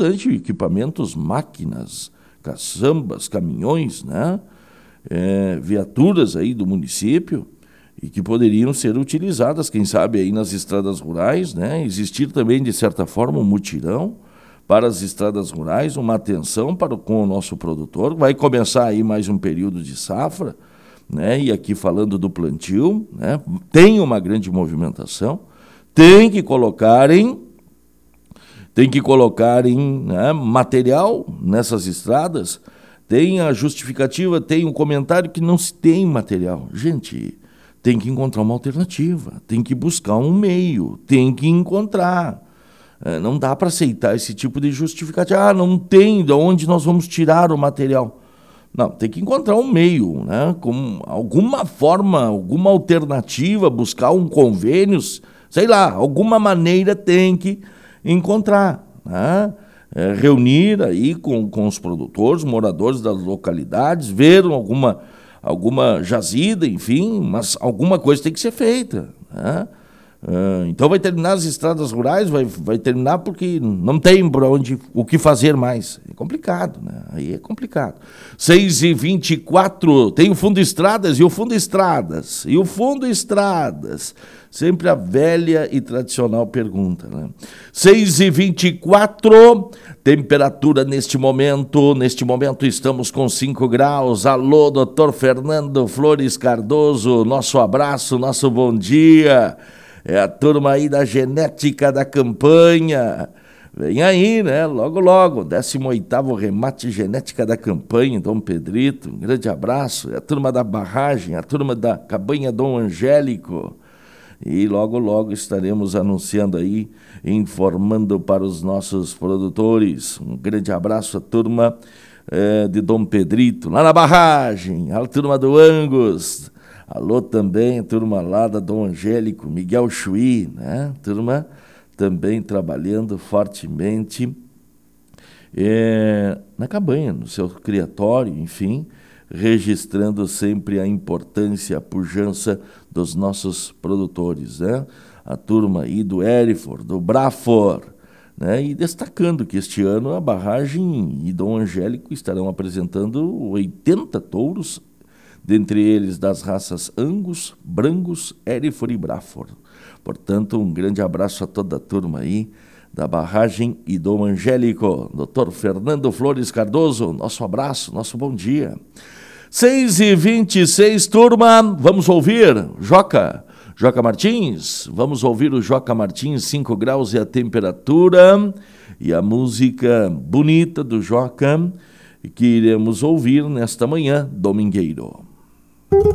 bastante equipamentos, máquinas, caçambas, caminhões, né? Viaturas aí do município e que poderiam ser utilizadas, quem sabe, aí nas estradas rurais, né? Existir também, de certa forma, um mutirão para as estradas rurais, uma atenção com o nosso produtor. Vai começar aí mais um período de safra, né? E aqui falando do plantio, né? Tem uma grande movimentação, tem que colocarem, né, material nessas estradas. Tem a justificativa, tem um comentário que não se tem material. Gente, tem que encontrar uma alternativa, tem que buscar um meio, tem que encontrar. Não dá para aceitar esse tipo de justificativa. Não tem de onde nós vamos tirar o material. Não, tem que encontrar um meio, né? Com alguma forma, alguma alternativa, buscar um convênio, sei lá, alguma maneira tem que encontrar, né? Reunir aí com os produtores, moradores das localidades, ver alguma jazida, enfim, mas alguma coisa tem que ser feita, né? Então vai terminar as estradas rurais, vai terminar porque não tem para onde o que fazer mais. É complicado, né? Aí é complicado. 6h24, tem o Fundo Estradas e o Fundo Estradas. E o Fundo Estradas. Sempre a velha e tradicional pergunta, né? 6h24, temperatura neste momento estamos com 5 graus. Alô, doutor Fernando Flores Cardoso, nosso abraço, nosso bom dia. É a turma aí da genética da campanha. Vem aí, né? Logo, logo, 18º remate genética da campanha, Dom Pedrito. Um grande abraço. É a turma da barragem, a turma da cabanha Dom Angélico. E logo, logo estaremos anunciando aí, informando para os nossos produtores. Um grande abraço à turma de Dom Pedrito, lá na barragem, a turma do Angus. Alô também, turma lá da Dom Angélico, Miguel Chuí, né? Turma também trabalhando fortemente na cabanha, no seu criatório, enfim, registrando sempre a importância, a pujança dos nossos produtores, né? A turma aí do Erifor, do Brafor, né? E destacando que este ano a barragem e Dom Angélico estarão apresentando 80 touros, dentre eles das raças Angus, Brangus, Erifor e Brafor. Portanto, um grande abraço a toda a turma aí da barragem e Dom Angélico. Dr. Fernando Flores Cardoso, nosso abraço, nosso bom dia. 6h26, turma, vamos ouvir Joca Martins, vamos ouvir o Joca Martins, 5 graus é a temperatura, e a música bonita do Joca que iremos ouvir nesta manhã, domingueiro.